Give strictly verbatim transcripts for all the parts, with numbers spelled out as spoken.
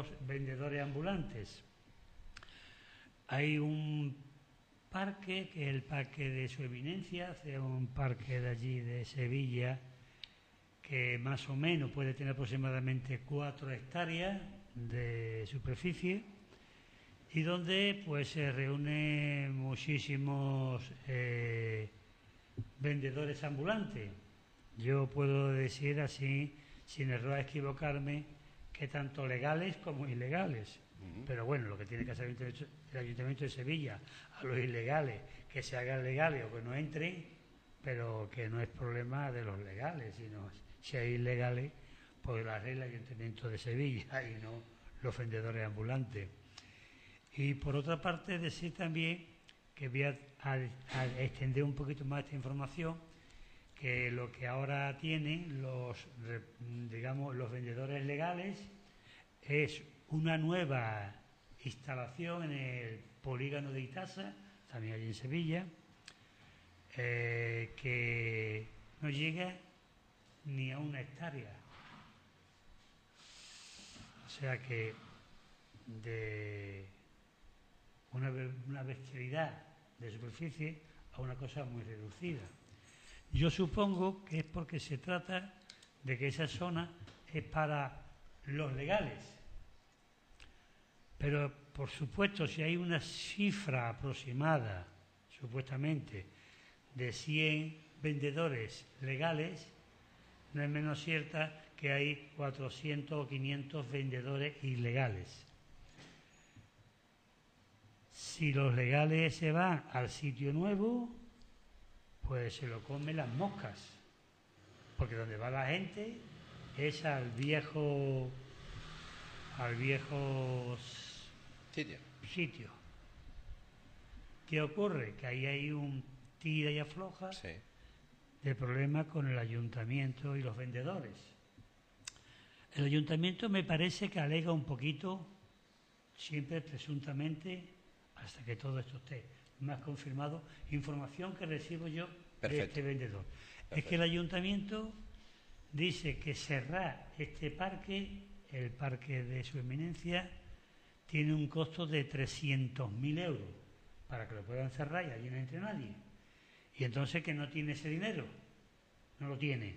los vendedores ambulantes. Hay un parque, que es el parque de Su Eminencia, hace un parque de allí de Sevilla, que más o menos puede tener aproximadamente cuatro hectáreas de superficie y donde pues se reúnen muchísimos eh, vendedores ambulantes. Yo puedo decir así, sin error a equivocarme, que tanto legales como ilegales. Uh-huh. Pero bueno, lo que tiene que hacer el Ayuntamiento de Sevilla a los ilegales, que se hagan legales o que no entren, pero que no es problema de los legales, sino si hay ilegales, pues la regla del Ayuntamiento de Sevilla y no los vendedores ambulantes. Y por otra parte, decir también que voy a, a, a extender un poquito más esta información, que lo que ahora tienen los, digamos, los vendedores legales es una nueva instalación en el polígono de Itasa, también allí en Sevilla, eh, que no llega ni a una hectárea. O sea que de una, una bestialidad de superficie a una cosa muy reducida. Yo supongo que es porque se trata de que esa zona es para los legales. Pero, por supuesto, si hay una cifra aproximada, supuestamente, de cien vendedores legales, no es menos cierta que hay cuatrocientos o quinientos vendedores ilegales. Si los legales se van al sitio nuevo, pues se lo comen las moscas, porque donde va la gente es al viejo al viejo sitio. sitio. ¿Qué ocurre? Que ahí hay un tira y afloja sí. de problemas con el ayuntamiento y los vendedores. El ayuntamiento me parece que alega un poquito, siempre presuntamente, hasta que todo esto esté más confirmado, información que recibo yo Perfecto. de este vendedor. Perfecto. Es que el ayuntamiento dice que cerrar este parque, el parque de Su Eminencia, tiene un costo de trescientos mil euros para que lo puedan cerrar y allí no entre nadie. Y entonces que no tiene ese dinero, no lo tiene.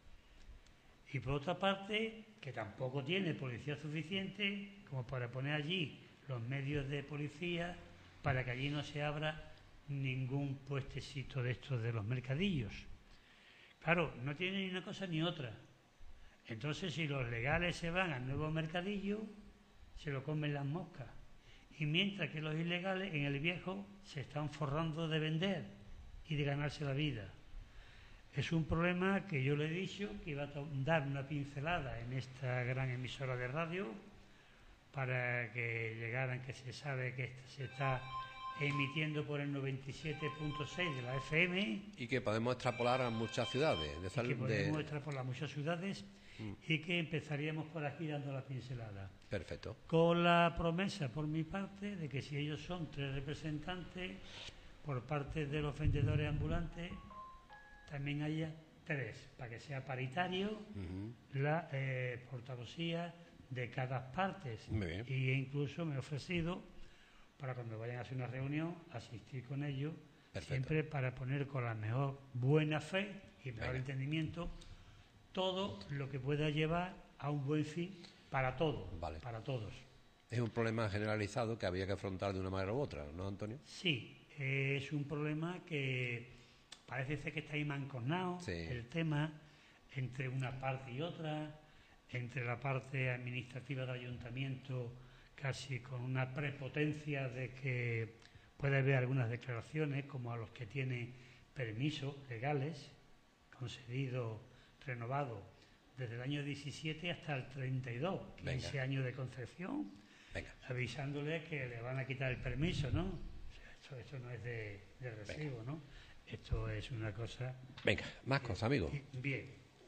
Y por otra parte, que tampoco tiene policía suficiente como para poner allí los medios de policía para que allí no se abra ningún puestecito de estos de los mercadillos. Claro, no tiene ni una cosa ni otra. Entonces, si los legales se van al nuevo mercadillo, se lo comen las moscas. Y mientras que los ilegales en el viejo se están forrando de vender y de ganarse la vida. Es un problema que yo le he dicho que iba a dar una pincelada en esta gran emisora de radio para que llegaran, que se sabe que se está emitiendo por el noventa y siete punto seis de la F M. Y que podemos extrapolar a muchas ciudades. De y que podemos de... extrapolar a muchas ciudades mm. y que empezaríamos por aquí dando la pincelada. Perfecto. Con la promesa por mi parte de que si ellos son tres representantes, por parte de los vendedores ambulantes, también haya tres, para que sea paritario uh-huh. la eh, portavocía de cada parte. Y incluso me he ofrecido, para cuando vayan a hacer una reunión, asistir con ellos, Perfecto. siempre para poner con la mejor buena fe y mejor Venga. entendimiento todo lo que pueda llevar a un buen fin para todos, vale. para todos. Es un problema generalizado que había que afrontar de una manera u otra, ¿no, Antonio? Sí, es un problema que parece ser que está ahí mancoznado, sí. el tema, entre una parte y otra, entre la parte administrativa del ayuntamiento, casi con una prepotencia de que puede haber algunas declaraciones, como a los que tienen permisos legales, concedidos, renovados, desde el año diecisiete hasta el treinta y dos, quince Venga. años de concesión, Venga. avisándole que le van a quitar el permiso, ¿no? O sea, esto, esto no es de, de recibo, Venga. ¿no? Esto es una cosa... Venga, más que, cosas, amigo. Bien.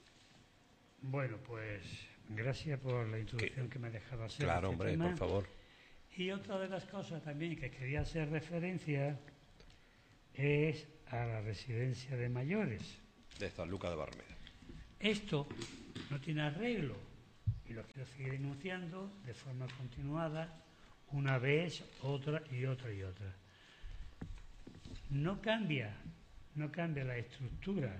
Bueno, pues gracias por la introducción ¿Qué? que me ha dejado hacer. Claro, este hombre, tema. por favor. Y otra de las cosas también que quería hacer referencia es a la residencia de mayores. De San Lucas de Barrameda. Esto no tiene arreglo, Y lo quiero seguir denunciando de forma continuada, una vez, otra y otra y otra. No cambia, no cambia las estructuras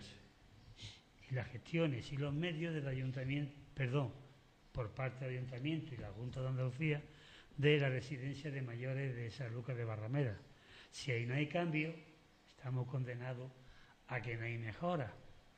y las gestiones y los medios del ayuntamiento, perdón, por parte del ayuntamiento y la Junta de Andalucía, de la residencia de mayores de Sanlúcar de Barrameda. Si ahí no hay cambio, estamos condenados a que no hay mejora.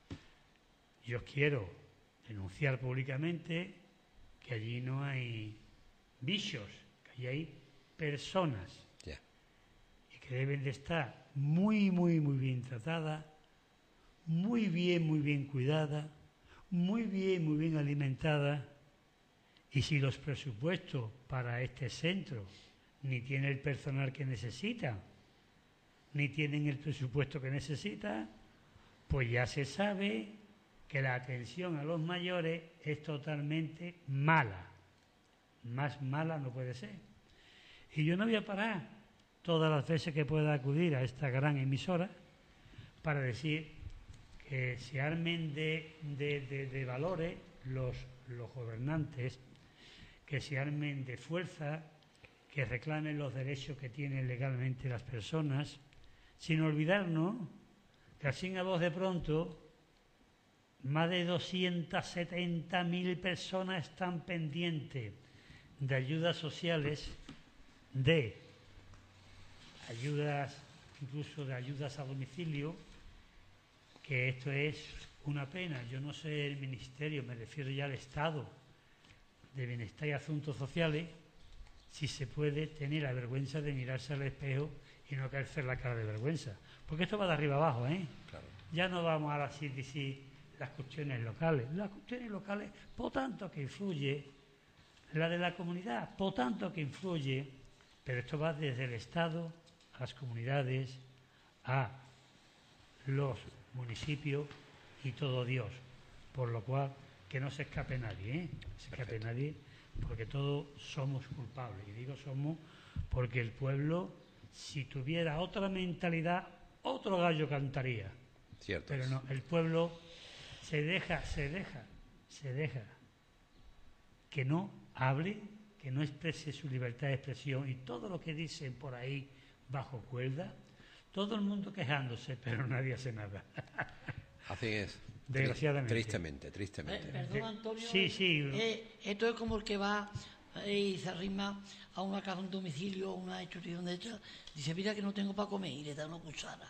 Yo quiero denunciar públicamente que allí no hay bichos, que allí hay personas yeah. y que deben de estar muy, muy, muy bien tratadas, muy bien, muy bien cuidadas, muy bien, muy bien alimentadas. Y si los presupuestos para este centro ni tienen el personal que necesitan, ni tienen el presupuesto que necesitan, pues ya se sabe que la atención a los mayores es totalmente mala. Más mala no puede ser. Y yo no voy a parar todas las veces que pueda acudir a esta gran emisora para decir que se armen de, de, de, de valores los, los gobernantes, que se armen de fuerza, que reclamen los derechos que tienen legalmente las personas, sin olvidarnos que así a voz de pronto más de doscientas setenta mil personas están pendientes de ayudas sociales, de ayudas, incluso de ayudas a domicilio, que esto es una pena. Yo no sé el ministerio, me refiero ya al Estado de Bienestar y Asuntos Sociales, si se puede tener la vergüenza de mirarse al espejo y no caerse la cara de vergüenza. Porque esto va de arriba abajo, ¿eh? Claro. Ya no vamos a decir, decir las cuestiones locales. Las cuestiones locales, por tanto que influye, la de la comunidad, por tanto que influye, pero esto va desde el Estado a las comunidades, a los municipios y todo Dios. Por lo cual, que no se escape nadie, ¿eh? No se escape Perfecto. nadie, porque todos somos culpables. Y digo somos porque el pueblo, si tuviera otra mentalidad, otro gallo cantaría. Cierto. Pero no, el pueblo se deja, se deja, se deja que no hable, que no exprese su libertad de expresión y todo lo que dicen por ahí bajo cuerda, todo el mundo quejándose, pero nadie hace nada. Así es. Desgraciadamente. Tristemente, tristemente. Eh, perdón, Antonio. Sí, sí. Eh, esto es como el que va eh, y se arrima a una casa, un domicilio, una institución de hecha, dice, mira que no tengo para comer, y le da una cuchara.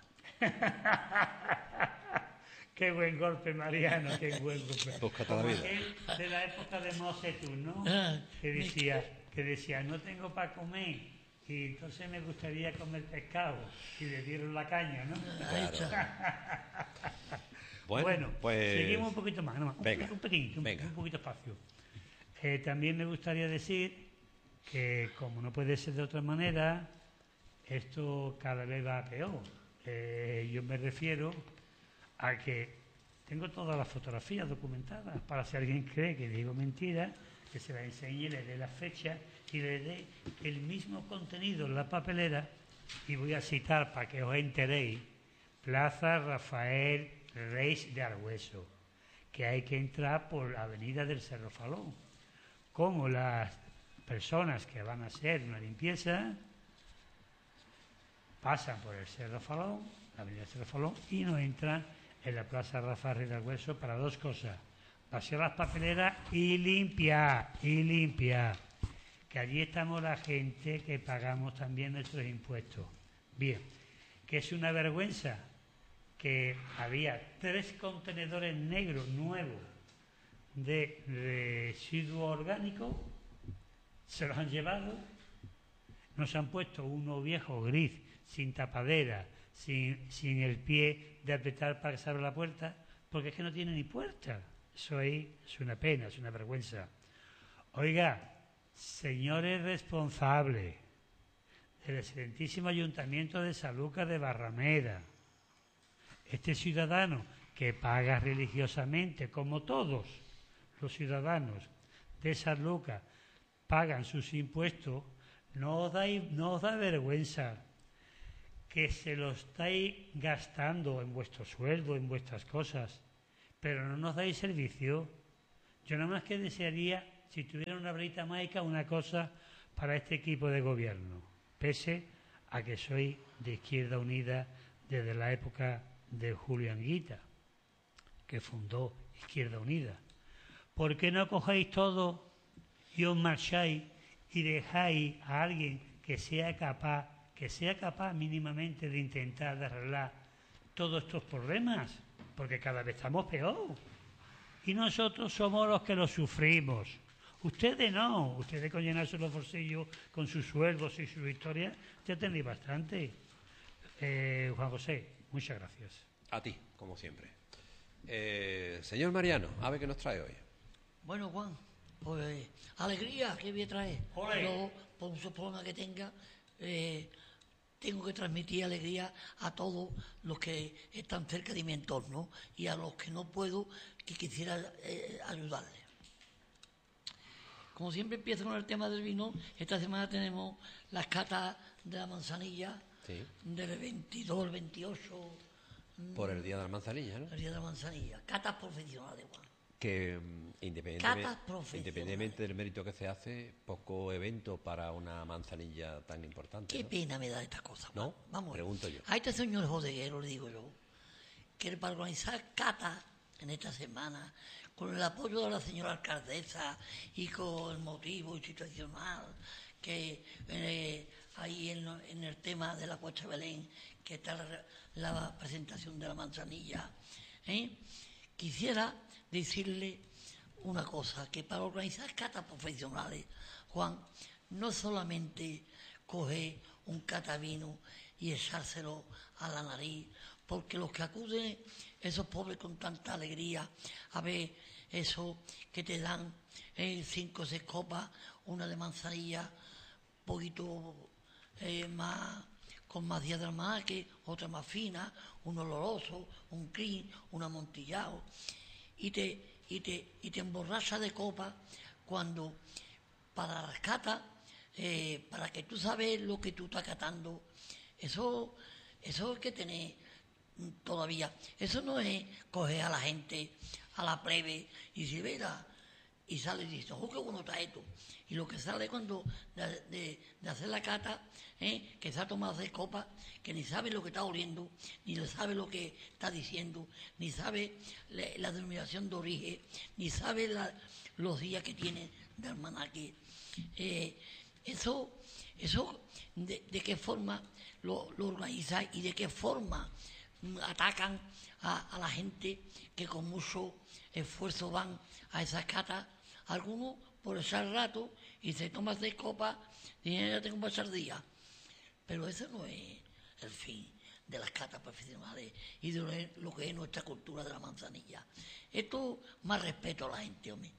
Qué buen golpe, Mariano, qué buen golpe. Búscate la Como vida. aquel de la época de Mao Zedong, ¿no? Ah, Que decía, que decía, no tengo para comer, y entonces me gustaría comer pescado, y le dieron la caña, ¿no? Ahí está. Bueno, Bueno, pues... seguimos un poquito más, no más, un, Venga, un pequeñito, un, venga. un poquito espacio. Eh, también me gustaría decir que, como no puede ser de otra manera, esto cada vez va a peor. Eh, yo me refiero a que tengo todas las fotografías documentadas para si alguien cree que digo mentira, que se las enseñe, le dé la fecha y le dé el mismo contenido en la papelera, y voy a citar para que os enteréis: Plaza Rafael Reis de Argüeso, que hay que entrar por la avenida del Cerro Falón. Como las personas que van a hacer una limpieza pasan por el Cerro Falón, la avenida del Cerro Falón, y no entran en la Plaza Rafael Reis de Argüeso para dos cosas: vaciar las papeleras y limpiar, y limpiar. Que allí estamos la gente que pagamos también nuestros impuestos. Bien, que es una vergüenza que había tres contenedores negros nuevos de residuos orgánicos, se los han llevado, nos han puesto uno viejo gris, sin tapadera, sin, sin el pie de apretar para que se abra la puerta, porque es que no tiene ni puerta. Eso ahí es una pena, es una vergüenza. Oiga, señores responsables del excelentísimo Ayuntamiento de Sanlúcar de Barrameda, este ciudadano que paga religiosamente, como todos los ciudadanos de Sanlúcar pagan sus impuestos, no os, dais, no os da vergüenza que se lo estáis gastando en vuestro sueldo, en vuestras cosas, pero no nos dais servicio. Yo nada más que desearía si tuviera una varita mágica, una cosa para este equipo de gobierno, pese a que soy de Izquierda Unida desde la época de Julio Anguita, que fundó Izquierda Unida. ¿Por qué no cogéis todo y os marcháis y dejáis a alguien que sea capaz, que sea capaz mínimamente de intentar de arreglar todos estos problemas? Porque cada vez estamos peor. Y nosotros somos los que los sufrimos. Ustedes no, ustedes con llenarse los bolsillos con sus sueldos y sus historias, ya tenéis bastante. Eh, Juan José, muchas gracias. A ti, como siempre. Eh, señor Mariano, a ver qué nos trae hoy. Bueno, Juan, pues alegría que voy a traer. ¡Ole! Yo, por muchos problemas que tenga, eh, tengo que transmitir alegría a todos los que están cerca de mi entorno y a los que no puedo, que quisiera eh, ayudarles. Como siempre empiezo con el tema del vino, esta semana tenemos las catas de la manzanilla, Sí. del veintidós al veintiocho. Por el Día de la Manzanilla, ¿no? El día de la manzanilla. Catas profesionales, Juan. Que mm, independientemente, Catas profesionales. independientemente del mérito que se hace, poco evento para una manzanilla tan importante. Qué ¿no? pena me da esta cosa, Juan. ¿No? Vamos. Pregunto yo. A este señor bodeguero le digo yo, que para organizar catas en esta semana, con el apoyo de la señora alcaldesa y con el motivo institucional, que eh, ahí en, en el tema de la Cuesta Belén, que está la, la presentación de la manzanilla, ¿eh? Quisiera decirle una cosa, que para organizar catas profesionales, Juan, no solamente coger un catavino y echárselo a la nariz, porque los que acuden, esos pobres con tanta alegría, a ver eso que te dan eh, cinco o seis copas, una de manzanilla, un poquito eh, más, con más días de almanaque, otra más fina, un oloroso, un clean, un amontillado, y te, y te, y te emborracha de copa cuando para las catas, eh, para que tú sabes lo que tú estás catando, eso, eso hay que tener todavía. Eso no es coger a la gente, a la plebe, y si verá, y sale y dice, oh, qué bueno está esto. Y lo que sale cuando de, de, de hacer la cata, ¿eh? Que se ha tomado seis copas, que ni sabe lo que está oliendo, ni sabe lo que está diciendo, ni sabe la, la denominación de origen, ni sabe la, los días que tiene de almanaque. Eh, eso, eso de, de qué forma lo, lo organiza y de qué forma atacan a, a la gente que con mucho esfuerzo van a esas catas, algunos por echar rato y se toman seis copas y ya tengo que pasar días. Pero ese no es el fin de las catas profesionales y de lo que es nuestra cultura de la manzanilla. Esto más respeto a la gente, hombre.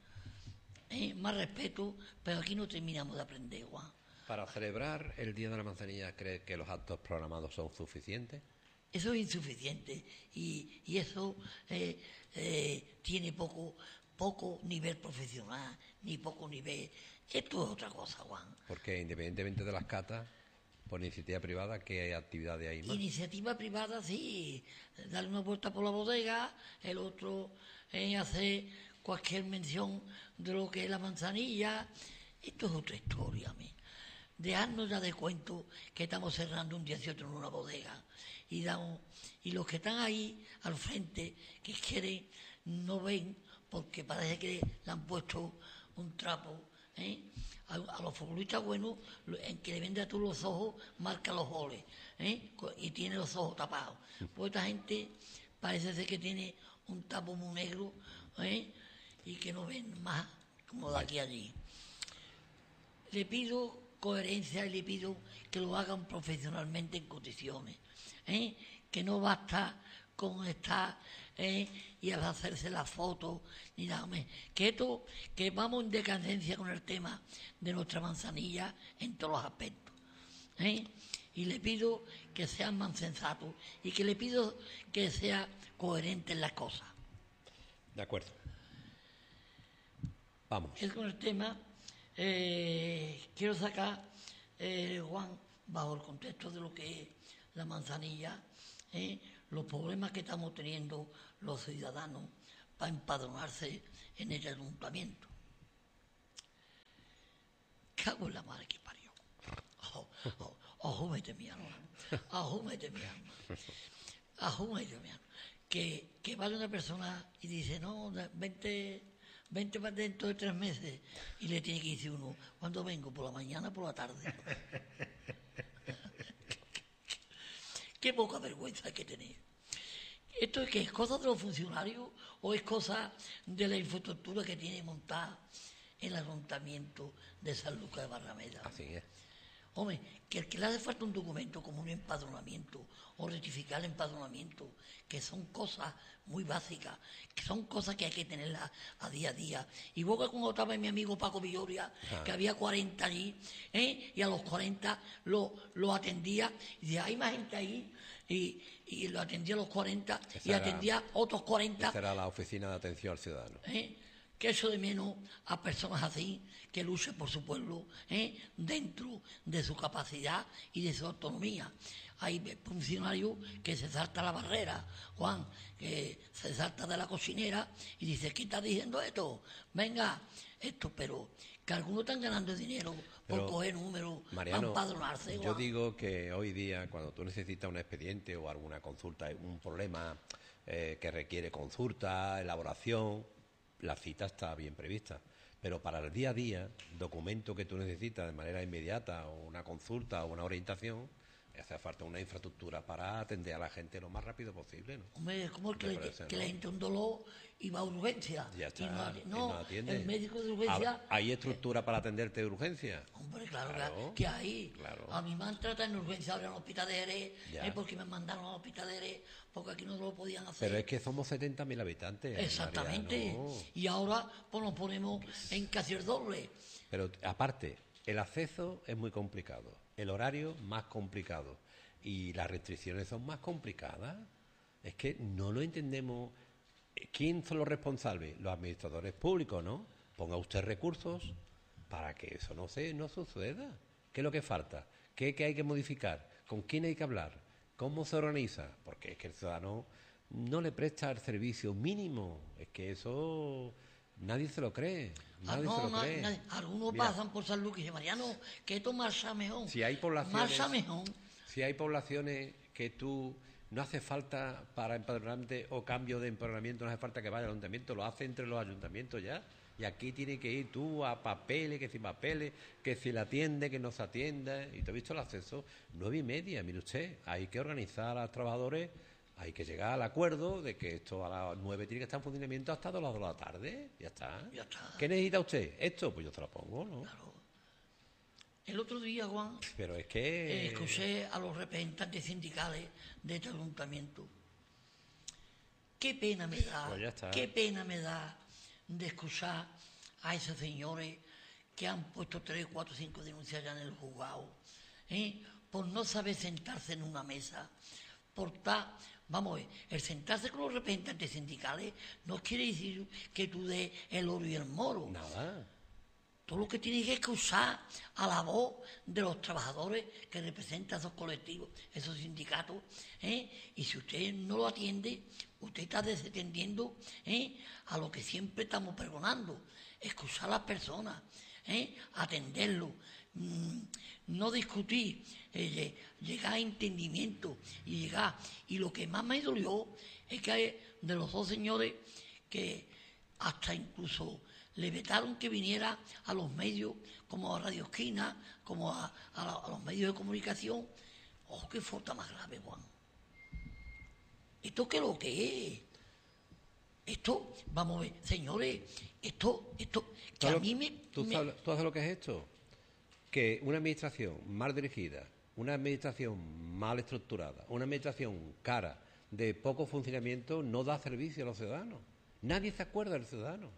Eh, más respeto, pero aquí no terminamos de aprender, Juan. Para celebrar el Día de la Manzanilla, ¿cree que los actos programados son suficientes? Eso es insuficiente y, y eso eh, eh, tiene poco, poco nivel profesional, ni poco nivel. Esto es otra cosa, Juan. Porque independientemente de las catas, por iniciativa privada, ¿qué actividades hay más? Iniciativa privada, sí, darle una vuelta por la bodega, el otro eh, hacer cualquier mención de lo que es la manzanilla. Esto es otra historia, mí. Dejarnos ya de cuento que estamos cerrando un dieciocho en una bodega y damos, y los que están ahí al frente que quieren no ven porque parece que le han puesto un trapo, ¿eh? a, a los futbolistas buenos en que le vende a tú los ojos marca los goles, ¿eh? Y tiene los ojos tapados. Pues esta gente parece ser que tiene un tapo muy negro, ¿eh? Y que no ven más como de aquí a allí. Le pido coherencia y le pido que lo hagan profesionalmente en condiciones, ¿eh? Que no basta con estar ¿eh? y hacerse la foto ni nada más. Que esto, que vamos en decadencia con el tema de nuestra manzanilla en todos los aspectos, ¿eh? Y le pido que sean más sensatos y que le pido que sea coherente en las cosas. De acuerdo. Vamos. Es con el tema. Eh, quiero sacar, eh, Juan, bajo el contexto de lo que es la manzanilla, eh, los problemas que estamos teniendo los ciudadanos para empadronarse en el ayuntamiento. cago en la madre que parió. Ojo, ojo, ojo, mete mi alma. Ojo, mete mi alma. Ojo, mete mi alma. Que, que vale una persona y dice, no, vente, vente para dentro de tres meses. Y le tiene que decir uno, ¿cuándo vengo? ¿Por la mañana o por la tarde? Qué poca vergüenza hay que tener. ¿Esto es que es cosa de los funcionarios o es cosa de la infraestructura que tiene montada el Ayuntamiento de San Lucas de Barrameda? Así es. Hombre, que el que le hace falta un documento como un empadronamiento o rectificar el empadronamiento, que son cosas muy básicas, que son cosas que hay que tenerlas a día a día. Y vos que como estaba mi amigo Paco Villoria, ah. que había cuarenta allí, ¿eh? Y a los cuarenta lo, lo atendía, y decía, hay más gente ahí, y, y lo atendía a los cuarenta, esa y atendía a otros cuarenta. Esa era la oficina de atención al ciudadano. ¿Eh? Que eso de menos a personas así, que luchen por su pueblo, ¿eh? Dentro de su capacidad y de su autonomía. Hay funcionarios que se salta la barrera, Juan, que se salta de la cocinera y dice, ¿qué está diciendo esto? Venga, esto, pero que algunos están ganando dinero por pero, coger números, Mariano, para empadronarse. Yo Juan. digo que hoy día, cuando tú necesitas un expediente o alguna consulta, un problema eh, que requiere consulta, elaboración, la cita está bien prevista, pero para el día a día, documento que tú necesitas de manera inmediata, o una consulta o una orientación, hace falta una infraestructura para atender a la gente lo más rápido posible, ¿no? Hombre, es como el que, le, que ¿no? le entra un dolor y va a urgencia. Ya está, y no, y no, no atiende. El médico de urgencia... ¿Hay estructura eh, para atenderte de urgencia? Hombre, claro, claro que hay. Claro. A mí me han tratado en urgencia ahora en el hospital de Jerez, eh, porque me mandaron al hospital de Jerez, porque aquí no lo podían hacer. Pero es que somos setenta mil habitantes. Exactamente. Mariano. Y ahora pues nos ponemos en casi el doble. Pero aparte, el acceso es muy complicado, el horario más complicado. Y las restricciones son más complicadas. Es que no lo entendemos. ¿Quién son los responsables? Los administradores públicos, ¿no? Ponga usted recursos para que eso no se no suceda. ¿Qué es lo que falta? ¿Qué, qué hay que modificar? ¿Con quién hay que hablar? ¿Cómo se organiza? Porque es que el ciudadano no le presta el servicio mínimo. Es que eso nadie se lo cree. Nadie ah, no, se lo no, cree. Nadie. Algunos Mira, pasan por San Lucas y dicen, Mariano, que esto marcha mejor. Si hay poblaciones... Marcha mejor. Si hay poblaciones que tú no hace falta para empadronarte o cambio de empadronamiento, no hace falta que vaya al ayuntamiento, lo hace entre los ayuntamientos ya. Y aquí tiene que ir tú a papeles, que si papeles, que si la atiende, que no se atienda. Y te he visto el acceso, nueve y media, mire usted, hay que organizar a los trabajadores, hay que llegar al acuerdo de que esto a las nueve tiene que estar en funcionamiento hasta las dos de la tarde. Ya está. Ya está. ¿Qué necesita usted? Esto, pues yo se lo pongo, ¿no? Claro. El otro día, Juan, Pero es que... eh, escuché a los representantes sindicales de este ayuntamiento. Qué pena me da, pues ya está. qué pena me da de escuchar a esos señores que han puesto tres, cuatro, cinco denuncias ya en el juzgado, ¿eh? por no saber sentarse en una mesa, por estar... Vamos a ver, el sentarse con los representantes sindicales no quiere decir que tú des el oro y el moro. Nada. Todo lo que tienes que escuchar a la voz de los trabajadores que representan esos colectivos, esos sindicatos, ¿eh? Y si usted no lo atiende, usted está desatendiendo, ¿eh? a lo que siempre estamos pregonando, escuchar a las personas, ¿eh? atenderlo, mmm, no discutir, eh, llegar a entendimiento y llegar. Y lo que más me dolió es que hay de los dos señores que hasta incluso le vetaron que viniera a los medios, como a Radio Esquina, como a, a, la, a los medios de comunicación. ¡Ojo, qué falta más grave, Juan! ¿Esto qué es lo que es? Esto, vamos a ver, señores, esto, esto, que a mí me... ¿Tú, me... Sabes, ¿Tú sabes lo que es esto? Que una administración mal dirigida, una administración mal estructurada, una administración cara, de poco funcionamiento, no da servicio a los ciudadanos. Nadie se acuerda del ciudadano.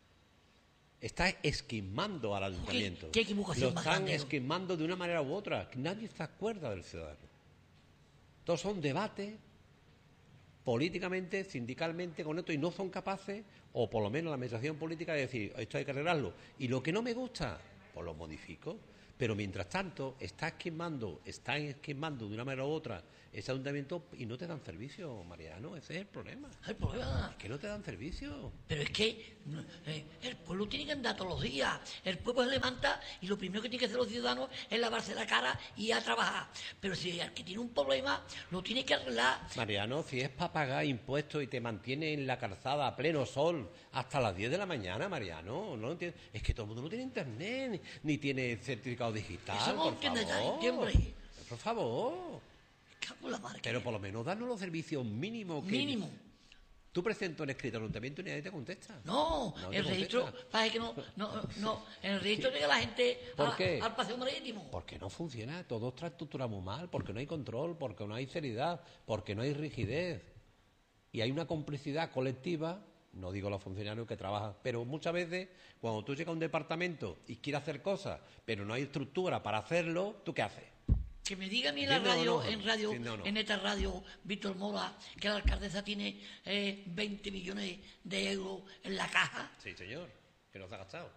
Está esquimando al ayuntamiento. ¿Qué, qué equivocación Lo más están grande? esquimando de una manera u otra. Nadie se acuerda del ciudadano. Todos son debates políticamente, sindicalmente, con esto, y no son capaces, o por lo menos la administración política, de decir, esto hay que arreglarlo. Y lo que no me gusta, pues lo modifico. Pero mientras tanto, está esquimando, está esquimando de una manera u otra ese ayuntamiento y no te dan servicio, Mariano. Ese es el problema. El problema. Es que no te dan servicio. Pero es que eh, el pueblo tiene que andar todos los días. El pueblo se levanta y lo primero que tienen que hacer los ciudadanos es lavarse la cara y ir a trabajar. Pero si el que tiene un problema lo tiene que arreglar. Mariano, si es para pagar impuestos y te mantiene en la calzada a pleno sol hasta las diez de la mañana, Mariano, no lo entiendo. Es que todo el mundo no tiene internet, ni tiene certificado digital. Eso no por entiende favor. nadie, hombre. Por favor. Cago en la madre. Pero por lo menos darnos los servicios mínimos. Que Mínimo. Tú presentas un escrito al ayuntamiento y nadie te contesta. No, No te el registro, contesta. parece que no, no, no, en el registro llega la gente ¿Por a- qué? al paseo marítimo. Porque no funciona, todo está estructurado muy mal, porque no hay control, porque no hay seriedad, porque no hay rigidez. Y hay una complicidad colectiva, no digo los funcionarios que trabajan, pero muchas veces cuando tú llegas a un departamento y quieres hacer cosas, pero no hay estructura para hacerlo, ¿tú qué haces? Que me diga a mí en la ¿Entiendes o radio, no? en radio, Sí, no, no. en esta radio, Víctor Mora, que la alcaldesa tiene eh, veinte millones de euros en la caja. Sí, señor, que nos ha gastado.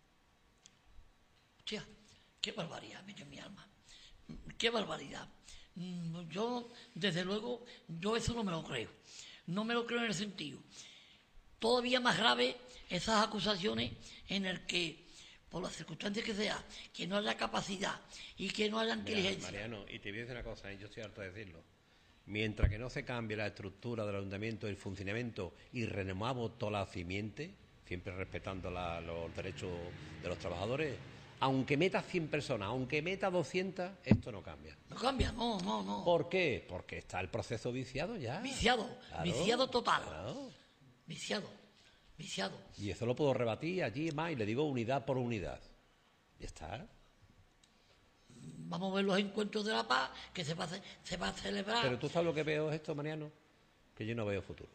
Hostia, qué barbaridad, mete en mi alma. Qué barbaridad. Mm, Yo, desde luego, yo eso no me lo creo. No me lo creo en el sentido. Todavía más grave esas acusaciones en el que, por las circunstancias que sea, que no haya capacidad y que no haya Mira, inteligencia. Mariano, y te voy a decir una cosa, y yo estoy harto de decirlo. Mientras que no se cambie la estructura del ayuntamiento, el funcionamiento y renovamos toda la simiente, siempre respetando la- los derechos de los trabajadores, aunque meta cien personas, aunque meta doscientas, esto no cambia. No cambia, no, no, no. ¿Por qué? Porque está el proceso viciado ya. Viciado, Claro, viciado total. claro. Viciado, viciado. Y eso lo puedo rebatir allí más y le digo unidad por unidad. Ya está. Vamos a ver los encuentros de la paz que se va a, ce- se va a celebrar. Pero tú sabes lo que veo esto, Mariano, que yo no veo futuro.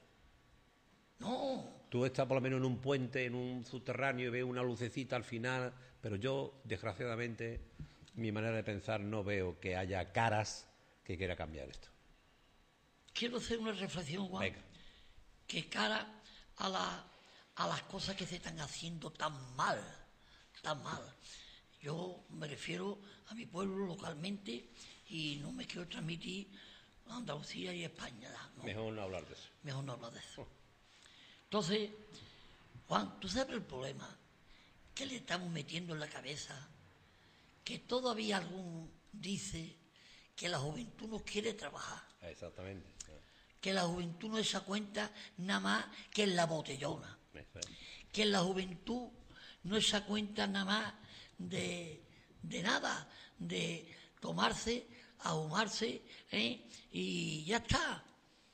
No, Tú estás por lo menos en un puente, en un subterráneo y ves una lucecita al final, pero yo, desgraciadamente, mi manera de pensar no veo que haya caras que quiera cambiar esto. quiero hacer una reflexión, Juan, Venga. que cara a, la, a las cosas que se están haciendo tan mal, tan mal. Yo me refiero a mi pueblo localmente y no me quiero transmitir a Andalucía y España. ¿no? Mejor no hablar de eso. Mejor no hablar de eso. Entonces, Juan, ¿tú sabes el problema? Que le estamos metiendo en la cabeza que todavía algún dice que la juventud no quiere trabajar, Exactamente. que la juventud no se da cuenta nada más que en la botellona, Eso es. que la juventud no se da cuenta nada más de, de nada, de tomarse, ahumarse, ¿eh? Y ya está.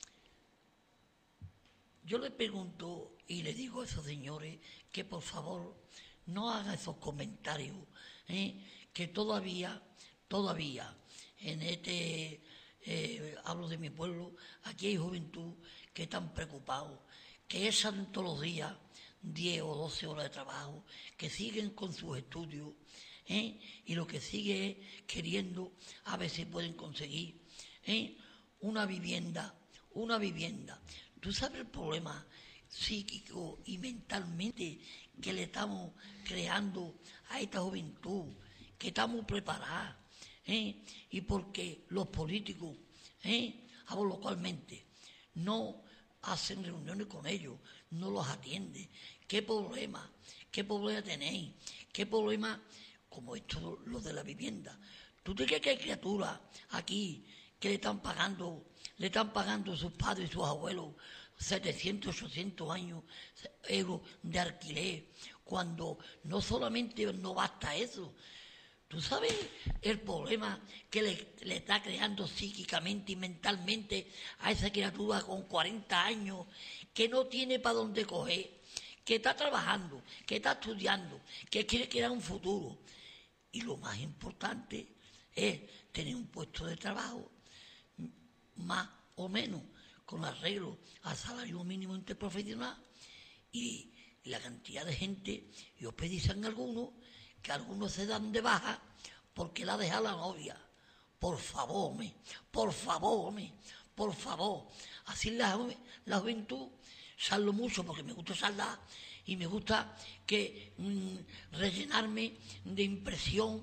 Yo le pregunto y le digo a esos señores que por favor no hagan esos comentarios, ¿eh? Que todavía, todavía, en este, eh, hablo de mi pueblo, aquí hay juventud que están preocupados, que echan todos los días diez o doce horas de trabajo, que siguen con sus estudios, ¿eh? Y lo que sigue es queriendo a ver si pueden conseguir, ¿eh? una vivienda, una vivienda. ¿Tú sabes el problema psíquico y mentalmente que le estamos creando a esta juventud, que estamos preparadas? ¿eh? Y porque los políticos, ¿eh? hablo localmente, no hacen reuniones con ellos, no los atienden. ¿Qué problema? ¿Qué problema tenéis? ¿Qué problema? Como esto, lo de la vivienda. ¿Tú te crees que hay criaturas aquí que le están pagando, le están pagando sus padres y sus abuelos setecientos, ochocientos años, euros de alquiler, cuando no solamente no basta eso? ¿Tú sabes el problema que le, le está creando psíquicamente y mentalmente a esa criatura con cuarenta años que no tiene para dónde coger, que está trabajando, que está estudiando, que quiere crear un futuro? Y lo más importante es tener un puesto de trabajo más o menos con arreglo al salario mínimo interprofesional, y la cantidad de gente, y os pedicen algunos, que algunos se dan de baja porque la deja la novia. Por favor, me, por favor, me, por favor. Así la, la juventud, salgo mucho porque me gusta saldar y me gusta que mmm, rellenarme de impresión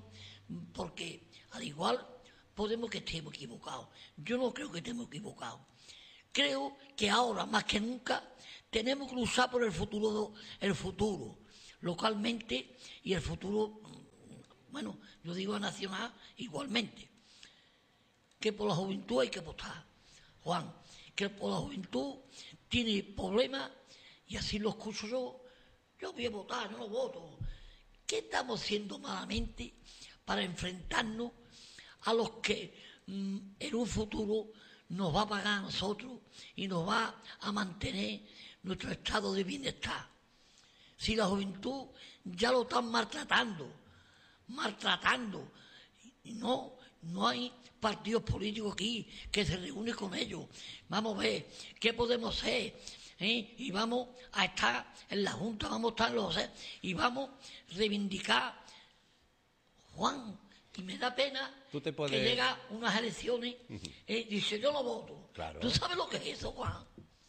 porque al igual podemos que estemos equivocados. Yo no creo que estemos equivocados. Creo que ahora más que nunca tenemos que luchar por el futuro, el futuro localmente y el futuro, bueno, yo digo nacional igualmente. Que por la juventud hay que votar, Juan, que por la juventud tiene problemas y así lo escucho yo. Yo voy a votar, yo no voto. ¿Qué estamos haciendo malamente para enfrentarnos a los que mmm, en un futuro nos va a pagar a nosotros y nos va a mantener nuestro estado de bienestar? Si la juventud ya lo están maltratando, maltratando, y no, no hay partidos políticos aquí que se reúnen con ellos. Vamos a ver qué podemos hacer, ¿eh? Y vamos a estar en la Junta, vamos a estar en los... y vamos a reivindicar, Juan, y me da pena Tú te puedes... que llega unas elecciones uh-huh. y dice, yo no voto. Claro. ¿Tú sabes lo que es eso, Juan?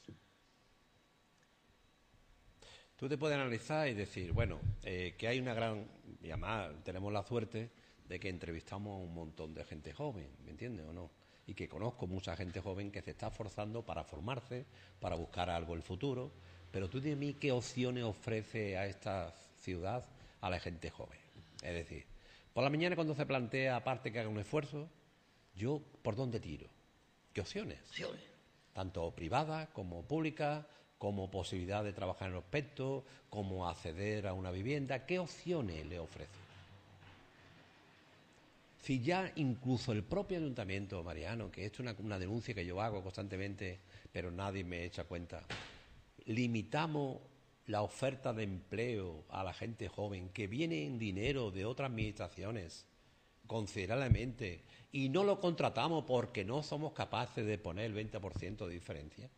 Tú te puedes analizar y decir, bueno, eh, que hay una gran... Y además tenemos la suerte de que entrevistamos a un montón de gente joven, ¿me entiendes o no? Y que conozco mucha gente joven que se está esforzando para formarse, para buscar algo en el futuro. Pero tú dime a mí qué opciones ofrece a esta ciudad a la gente joven. Es decir, por la mañana cuando se plantea, aparte que haga un esfuerzo, yo, ¿por dónde tiro? ¿Qué opciones? Opciones. Tanto privadas como públicas, como posibilidad de trabajar en el aspecto, como acceder a una vivienda. ¿Qué opciones le ofrece? Si ya incluso el propio ayuntamiento, Mariano, que esto es una, una denuncia que yo hago constantemente, pero nadie me echa cuenta, limitamos la oferta de empleo a la gente joven que viene en dinero de otras administraciones considerablemente y no lo contratamos porque no somos capaces de poner el veinte por ciento de diferencia.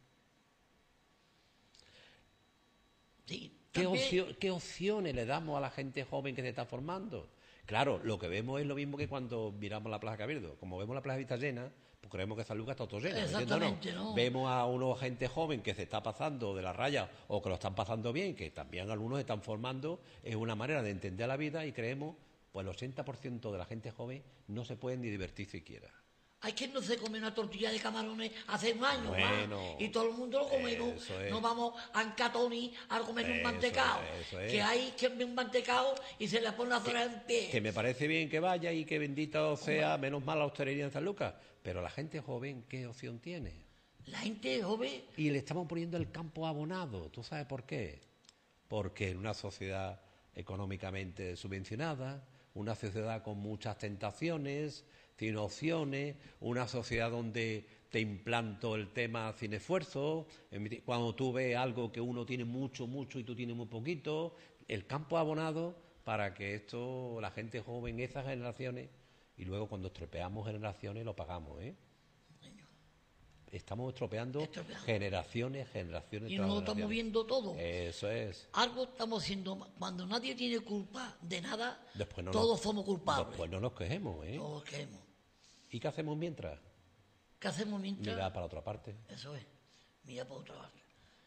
Sí, ¿Qué, también... opcio- ¿Qué opciones le damos a la gente joven que se está formando? Claro, lo que vemos es lo mismo que cuando miramos la Plaza Cabildo. Como vemos la Plaza Vista llena, pues creemos que San Lucas está todo lleno. Exactamente, ¿no? Vemos a una gente joven que se está pasando de la raya o que lo están pasando bien, que también algunos se están formando, es una manera de entender la vida y creemos, pues el ochenta por ciento de la gente joven no se puede ni divertir siquiera. Hay quien no se come una tortilla de camarones hace un año, Bueno, ¿va? Y todo el mundo lo comemos. eso es. No vamos a Ancatoni a comer un Eso mantecao. es, eso es. Que hay quien ve un mantecao y se le pone la zona en pie. Que me parece bien que vaya y que bendito sea, menos mal la hostelería en San Lucas. Pero la gente joven, ¿qué opción tiene? La gente joven... Y le estamos poniendo el campo abonado. ¿Tú sabes por qué? Porque en una sociedad económicamente subvencionada, una sociedad con muchas tentaciones, sin opciones, una sociedad donde te implanto el tema sin esfuerzo, cuando tú ves algo que uno tiene mucho, mucho y tú tienes muy poquito, el campo abonado para que esto, la gente joven, esas generaciones, y luego cuando estropeamos generaciones lo pagamos, ¿eh? Estamos estropeando, Estropeando. generaciones, generaciones. Y tras nos lo estamos generaciones. viendo todo. Eso es. Algo estamos haciendo mal. Cuando nadie tiene culpa de nada, Después no todos nos, somos culpables. Después no nos quejemos, ¿eh? Todos queremos. ¿Y qué hacemos mientras? ¿Qué hacemos mientras? Mira para otra parte. Eso es. Mira para otra parte.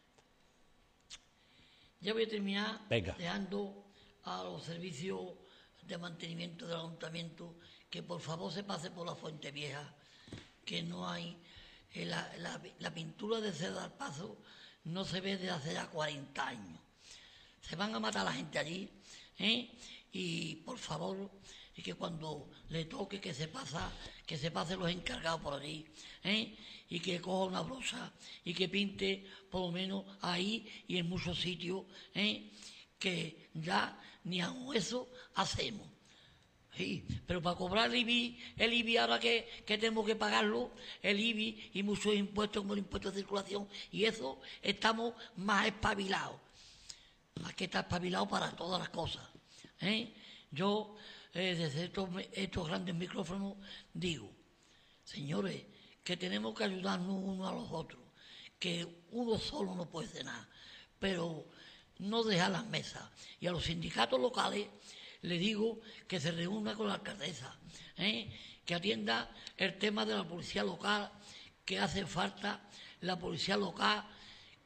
Ya voy a terminar Venga. dejando a los servicios de mantenimiento del ayuntamiento que por favor se pase por la Fuente Vieja, que no hay... eh, la, la- la pintura de Cedar Paso no se ve desde hace ya cuarenta años. Se van a matar a la gente allí, ¿eh? Y por favor, y que cuando le toque que se pasa, que se pasen los encargados por allí, ¿eh? Y que coja una brocha y que pinte por lo menos ahí y en muchos sitios, ¿eh? Que ya ni aun eso hacemos. Sí, pero para cobrar el I B I, el I B I ahora que, que tenemos que pagarlo, el I B I y muchos impuestos como el impuesto de circulación, y eso estamos más espabilados. Hay que estar espabilado para todas las cosas, ¿eh? Yo, eh, desde estos, estos grandes micrófonos, digo, señores, que tenemos que ayudarnos unos a los otros, que uno solo no puede hacer nada, pero no dejar las mesas. Y a los sindicatos locales le digo que se reúna con la alcaldesa, ¿eh? Que atienda el tema de la policía local, que hace falta la policía local,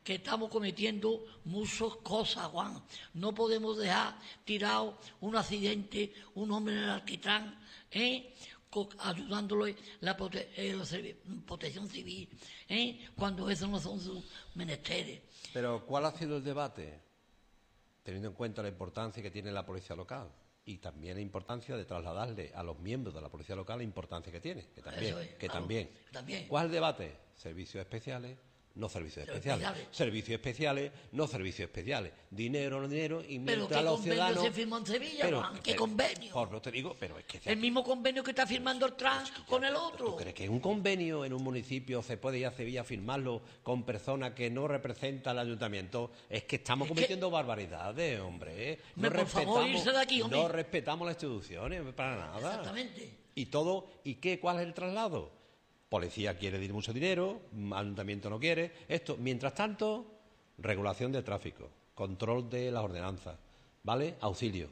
que estamos cometiendo muchas cosas, Juan. No podemos dejar tirado un accidente, un hombre en el alquitrán, ¿eh? ayudándole la prote eh, la protección civil, ¿eh? cuando esos no son sus menesteres. Pero ¿cuál ha sido el debate? Teniendo en cuenta la importancia que tiene la policía local y también la importancia de trasladarle a los miembros de la policía local la importancia que tiene, que también, es, que claro, también. también. ¿Cuál es el debate? Servicios especiales, no servicios Pero especiales. especiales. Servicios especiales, no servicios especiales. Dinero, no dinero, y Pero mientras ¿qué los convenio ciudadanos... se firmó en Sevilla, pero, Juan? ¿Qué pero, convenio? Por lo te digo, pero es que... El mismo convenio que está firmando el Trans con el otro. ¿Tú crees que un convenio en un municipio se puede ir a Sevilla a firmarlo con personas que no representan al ayuntamiento? Es que estamos Es que- cometiendo barbaridades, hombre. ¿eh? No Hombre, por favor, respetamos, irse de aquí, hombre. no respetamos las instituciones, para nada. Exactamente. Y todo, ¿y qué? ¿Cuál es el traslado? Policía quiere dir mucho dinero, ayuntamiento no quiere. Esto, mientras tanto, regulación de tráfico, control de las ordenanzas, ¿vale? Auxilio.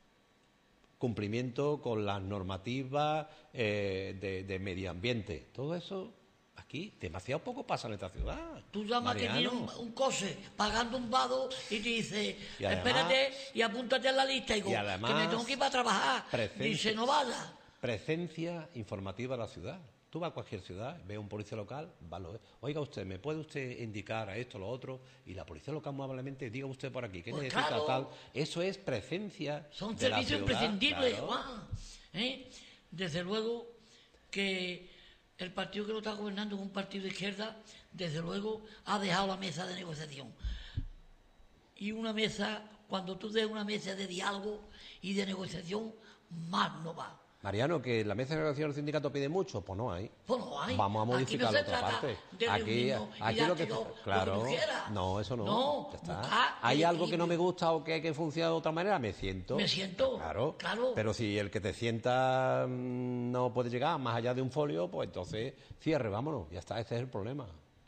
Cumplimiento con las normativas eh, de, de medio ambiente. Todo eso, aquí, demasiado poco pasa en esta ciudad. Tú llamas que tiene un, un coche pagando un vado y te dice, Y además- espérate y apúntate en la lista. Y digo, y además- que me tengo que ir para trabajar. Presencia- Dice, no vaya. Presencia informativa de la ciudad. Tú vas a cualquier ciudad, ves a un policía local, va, lo- oiga usted, ¿me puede usted indicar a esto, lo otro? Y la policía local muy amablemente, diga usted por aquí, ¿qué Pues necesita claro. tal? Eso es presencia Son de la servicios ciudad, imprescindibles, claro. Juan. ¿Eh? Desde luego que el partido que lo está gobernando es un partido de izquierda, desde luego ha dejado la mesa de negociación. Y una mesa, cuando tú des una mesa de diálogo y de negociación, más no va. Mariano, que la mesa de negociación del sindicato pide mucho, pues no hay. Pues no hay. Vamos a Aquí modificar no la se otra trata parte. de Aquí, reunirnos y aquí darte lo que, lo- lo que claro, tú quieras. no, eso no. No, ya está. buscar Hay el algo que no me equilibrio. gusta o que, que funciona de otra manera, me siento. Me siento, Claro, claro. Pero si el que te sienta mm, no puede llegar más allá de un folio, pues entonces cierre, vámonos. Ya está, ese es el problema.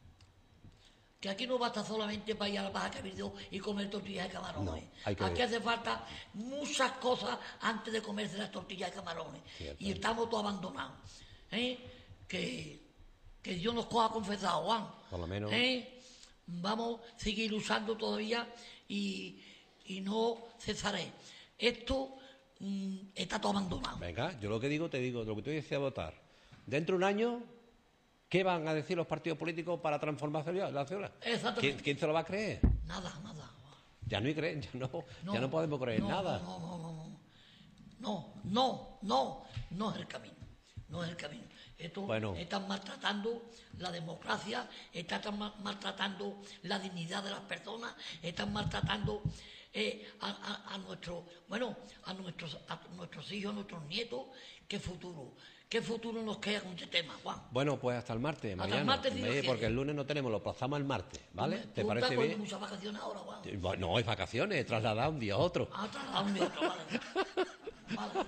Que aquí no basta solamente para ir a la Baja Cabildo y comer tortillas de camarones. No, hay que- Aquí hace falta muchas cosas antes de comerse las tortillas de camarones. Cierto. Y estamos todos abandonados. ¿Eh? Que, que Dios nos coja confesado, Juan. Por lo menos. ¿Eh? Vamos a seguir luchando todavía y, y no cesaré. Esto mm, está todo abandonado. Venga, yo lo que digo, te digo, lo que tú decías votar. Dentro de un año, ¿qué van a decir los partidos políticos para transformar la ciudad? Exactamente. ¿Quién, quién se lo va a creer? Nada, nada. Ya no hay creer, ya no, ya no podemos creer no, nada. No, no, no, no. No, no, no, no es el camino. No es el camino. Esto Bueno. están maltratando la democracia, están ma- maltratando la dignidad de las personas, están maltratando eh, a, a, a nuestro, bueno, a nuestros, a nuestros hijos, a nuestros nietos. ¿Qué futuro? ¿Qué futuro nos queda con este tema, Juan? Bueno, pues hasta el martes, Hasta el Mariano. martes, si Dios Eh, porque quiere. el lunes no tenemos, lo plazamos al martes, ¿vale? Tú ¿Te estás parece con bien? muchas vacaciones ahora, Juan. Eh, bueno, No, es vacaciones, trasladado un día a otro. Ah, trasladado un día a otro, vale. Vale.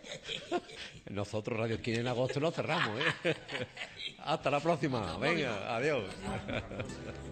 Nosotros Radio Esquina en agosto nos cerramos, ¿eh? Hasta la próxima. Venga, adiós.